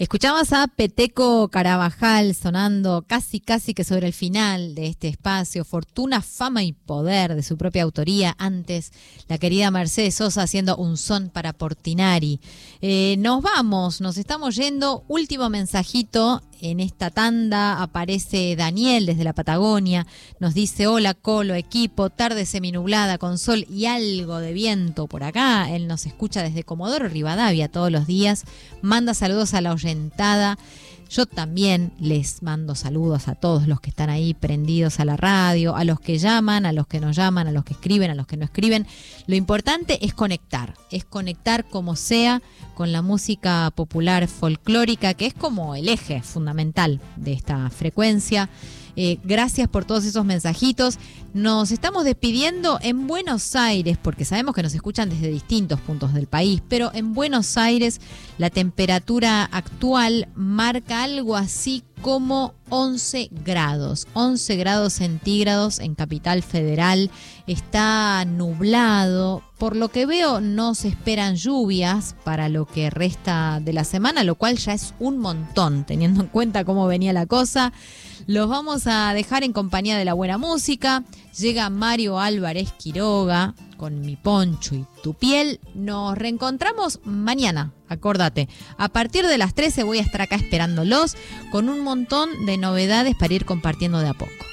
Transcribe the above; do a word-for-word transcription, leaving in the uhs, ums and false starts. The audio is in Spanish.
Escuchamos a Peteco Carabajal sonando casi casi que sobre el final de este espacio, Fortuna, Fama y Poder, de su propia autoría. Antes, la querida Mercedes Sosa haciendo un son para Portinari. Eh, nos vamos, nos estamos yendo. Último mensajito en esta tanda. Aparece Daniel desde la Patagonia. Nos dice: hola Colo, equipo, tarde seminublada con sol y algo de viento por acá. Él nos escucha desde Comodoro Rivadavia todos los días. Manda saludos a la oyentada. Yo también les mando saludos a todos los que están ahí prendidos a la radio, a los que llaman, a los que no llaman, a los que escriben, a los que no escriben. Lo importante es conectar, es conectar como sea con la música popular folclórica, que es como el eje fundamental de esta frecuencia. Eh, gracias por todos esos mensajitos. Nos estamos despidiendo en Buenos Aires, porque sabemos que nos escuchan desde distintos puntos del país, pero en Buenos Aires la temperatura actual marca algo así como once grados, once grados centígrados en Capital Federal. Está nublado, por lo que veo no se esperan lluvias para lo que resta de la semana, lo cual ya es un montón, teniendo en cuenta cómo venía la cosa. Los vamos a dejar en compañía de la buena música. Llega Mario Álvarez Quiroga con Mi Poncho y Tu Piel. Nos reencontramos mañana, acordate. A partir de las trece voy a estar acá esperándolos con un montón de novedades para ir compartiendo de a poco.